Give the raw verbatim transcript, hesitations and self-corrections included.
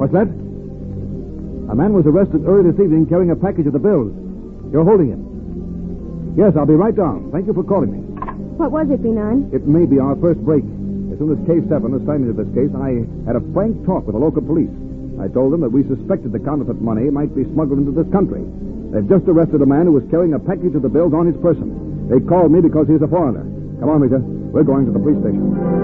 What's that? A man was arrested early this evening carrying a package of the bills. You're holding him. Yes, I'll be right down. Thank you for calling me. What was it, B nine? It may be our first break. As soon as K seven assigned me to this case, I had a frank talk with the local police. I told them that we suspected the counterfeit money might be smuggled into this country. They've just arrested a man who was carrying a package of the bills on his person. They called me because he's a foreigner. Come on, Rita. We're going to the police station.